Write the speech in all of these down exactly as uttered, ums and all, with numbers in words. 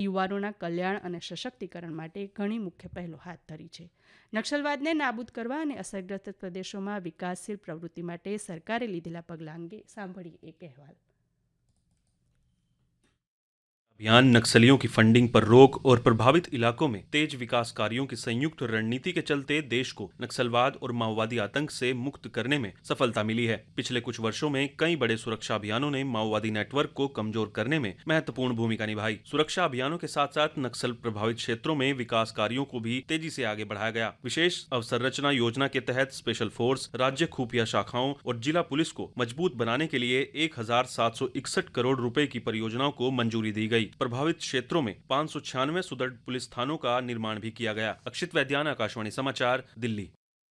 યુવાનોના કલ્યાણ અને સશક્તિકરણ માટે ઘણી મુખ્ય પહેલો હાથ ધરી છે. નક્સલવાદને નાબૂદ કરવા અને અસરગ્રસ્ત પ્રદેશોમાં વિકાસશીલ પ્રવૃત્તિ માટે સરકારે લીધેલા પગલાં અંગે સાંભળીએ એક અહેવાલ. अभियान नक्सलियों की फंडिंग पर रोक और प्रभावित इलाकों में तेज विकास कार्यों की संयुक्त रणनीति के चलते देश को नक्सलवाद और माओवादी आतंक से मुक्त करने में सफलता मिली है. पिछले कुछ वर्षों में कई बड़े सुरक्षा अभियानों ने माओवादी नेटवर्क को कमजोर करने में महत्वपूर्ण भूमिका निभाई. सुरक्षा अभियानों के साथ साथ नक्सल प्रभावित क्षेत्रों में विकास कार्यों को भी तेजी से आगे बढ़ाया गया. विशेष अवसंरचना योजना के तहत स्पेशल फोर्स, राज्य खुफिया शाखाओं और जिला पुलिस को मजबूत बनाने के लिए एक हजार सात सौ इकसठ करोड़ रुपए की परियोजनाओं को मंजूरी दी गई. प्रभावित क्षेत्रों में पाँच सौ छियानवे सुदृढ़ पुलिस थानों का निर्माण भी किया गया. अक्षित वैद्यान, आकाशवाणी समाचार, दिल्ली.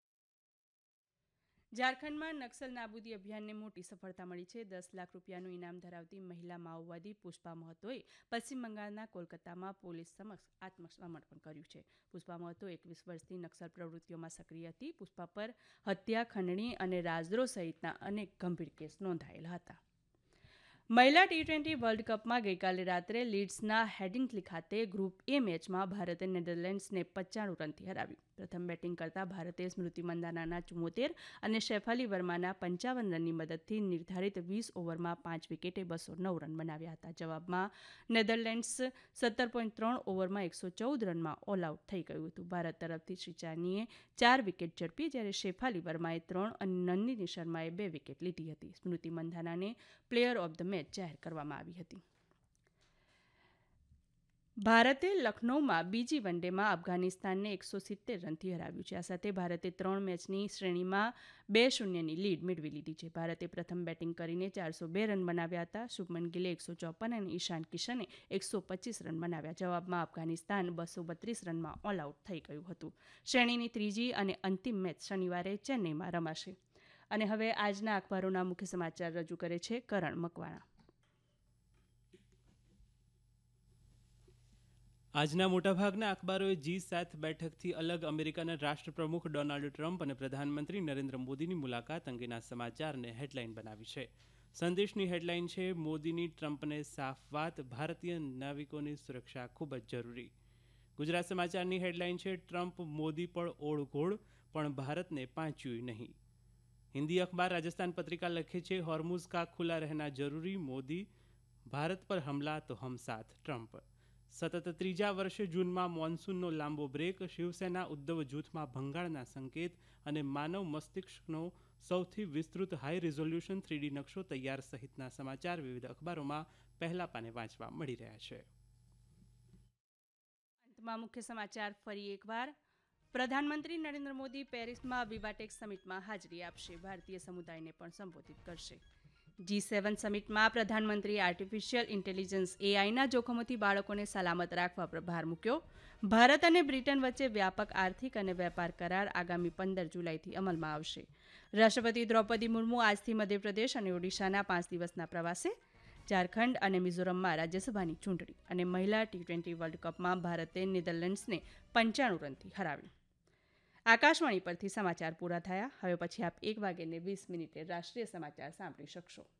ઝારખંડમાં નક્સલ નાબૂદી અભિયાનને મોટી સફળતા મળી છે. દસ લાખ રૂપિયાનું ઇનામ ધરાવતી મહિલા માઓવાદી પુષ્પા મહતોએ પશ્ચિમ બંગાળના કોલકાતામાં પોલીસ સમક્ષ આત્મસમર્પણ કર્યું છે. પુષ્પા મહતો એકવીસ વર્ષથી નક્સલ પ્રવૃત્તિઓમાં સક્રિય હતી. પુષ્પા પર હત્યા, ખંડણી અને રાજદ્રોહ સહિતના અનેક ગંભીર કેસ નોંધાયેલા હતા. મહિલા ટી ટ્વેન્ટી વર્લ્ડ કપમાં ગઈકાલે રાત્રે લીડ્સના હેડિંગ્લી ખાતે ગ્રુપ એ મેચમાં ભારતે નેધરલેન્ડ્સને પંચાણું રનથી હરાવ્યું. પ્રથમ બેટિંગ કરતા ભારતે સ્મૃતિ મંદાનાના ચુમ્મોતેર અને શેફાલી વર્માના પંચાવન રનની મદદથી નિર્ધારિત વીસ ઓવરમાં પાંચ વિકેટે બસો નવ રન બનાવ્યા હતા. જવાબમાં નેધરલેન્ડ્સ સત્તર પોઈન્ટ ત્રણ ઓવરમાં એકસો ચૌદ રનમાં ઓલ આઉટ થઈ ગયું હતું. ભારત તરફથી શ્રી ચાનીએ ચાર વિકેટ ઝડપી, જ્યારે શેફાલી વર્માએ ત્રણ અને નંદિની શર્માએ બે વિકેટ લીધી હતી. સ્મૃતિ મંધાનાને પ્લેયર ઓફ ધ મેચ જાહેર કરવામાં આવી હતી. ભારતે લખનૌમાં બીજી વન ડેમાં અફઘાનિસ્તાનને એકસો સિત્તેર રનથી હરાવ્યું છે. આ સાથે ભારતે ત્રણ મેચની શ્રેણીમાં બે શૂન્યની લીડ મેળવી લીધી છે. ભારતે પ્રથમ બેટિંગ કરીને ચારસો બે રન બનાવ્યા હતા. શુભમન ગિલે એકસો ચોપન અને ઈશાન કિશને એકસો પચીસ રન બનાવ્યા. જવાબમાં અફઘાનિસ્તાન બસો બત્રીસ રનમાં ઓલ આઉટ થઈ ગયું હતું. શ્રેણીની ત્રીજી અને અંતિમ મેચ શનિવારે ચેન્નઈમાં રમાશે. અને હવે આજના અખબારોના મુખ્ય સમાચાર રજૂ કરે છે કરણ મકવાણા. આજના મોટાભાગના અખબારોએ જી સાત બેઠકથી અલગ અમેરિકાના રાષ્ટ્રપ્રમુખ ડોનાલ્ડ ટ્રમ્પ અને પ્રધાનમંત્રી નરેન્દ્ર મોદીની મુલાકાત અંગેના સમાચારને હેડલાઇન બનાવી છે. સંદેશની હેડલાઇન છે, મોદીની ટ્રમ્પને સાફ વાત, ભારતીય નાવિકોની સુરક્ષા ખૂબ જ જરૂરી. ગુજરાત સમાચારની હેડલાઇન છે, ટ્રમ્પ મોદી પર ઓળઘોળ પણ ભારતને પાંચ્યું નહીં. હિન્દી અખબાર રાજસ્થાન પત્રિકા લખે છે, હોર્મુઝ કા ખુલ્લા રહેના જરૂરી, મોદી ભારત પર હમલા તો હમ સાથ ટ્રમ્પ. સતત ત્રીજા વર્ષે જૂનમાં મોન્સૂનનો લાંબો બ્રેક, શિવસેના ઉદ્ધવ જૂથમાં ભંગાણના સંકેત અને માનવ મસ્તિષ્કનો સૌથી વિસ્તૃત હાઈ રિઝોલ્યુશન થ્રીડી નકશો તૈયાર સહિતના સમાચાર વિવિધ અખબારોમાં પહેલા પાને વાંચવા મળી રહ્યા છે. અંતમાં મુખ્ય સમાચાર ફરી એકવાર. પ્રધાનમંત્રી નરેન્દ્ર મોદી પેરિસમાં વિવાટેક સમિટમાં હાજરી આપશે. ભારતીય સમુદાયને પણ સંબોધિત કરશે. જી સેવન સમિટમાં પ્રધાનમંત્રીએ આર્ટિફિશિયલ ઇન્ટેલિજન્સ એઆઈના જોખમોથી બાળકોને સલામત રાખવા પર ભાર મૂક્યો. ભારત અને બ્રિટન વચ્ચે વ્યાપક આર્થિક અને વેપાર કરાર આગામી પંદર જુલાઈથી અમલમાં આવશે. રાષ્ટ્રપતિ દ્રૌપદી મુર્મુ આજથી મધ્યપ્રદેશ અને ઓડિશાના પાંચ દિવસના પ્રવાસે. ઝારખંડ અને મિઝોરમમાં રાજ્યસભાની ચૂંટણી અને મહિલા ટી ટ્વેન્ટી વર્લ્ડ કપમાં ભારતે નેધરલેન્ડ્સને પંચાણું રનથી હરાવ્યું. આકાશવાણી પરથી સમાચાર પૂરા થયા. હવે પછી આપ એક વાગ્યે વીસ મિનિટે રાષ્ટ્રીય સમાચાર સાંભળી શકશો.